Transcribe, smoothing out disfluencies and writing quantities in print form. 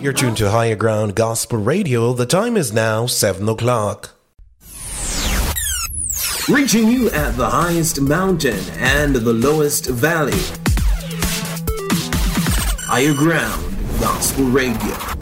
You're tuned to Higher Ground Gospel Radio. The time is now 7 o'clock. Reaching you at the highest mountain and the lowest valley. Higher Ground Gospel Radio.